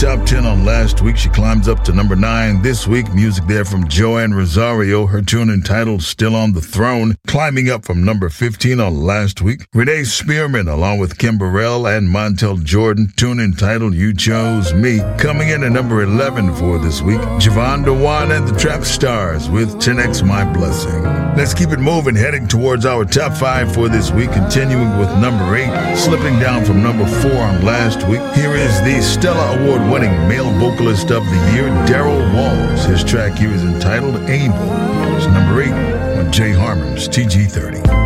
top 10 on last week. She climbs up to number 9 this week. Music there from Joanne Rosario. Her tune entitled Still on the Throne, climbing up from number 15 on last week. Renee Spearman, along with Kim Burrell and Montel Jordan, tune entitled You Chose Me, coming in at number 11 for this week. Javon Dewan and the Trap Stars with 10X My Blessing. Let's keep it moving, heading towards our top 5 for this week, continuing with number 8, slipping down from number 4 on last week. Here is the Stella Award-winning male vocalist of the year, Daryl Walls. His track here is entitled Able. It's number 8 on Jay Harmon's TG30.